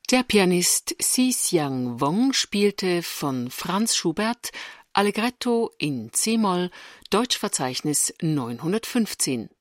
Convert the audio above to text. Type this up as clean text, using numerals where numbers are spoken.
Der Pianist Xi-Xiang Wong spielte von Franz Schubert Allegretto in c-Moll, Deutschverzeichnis 915.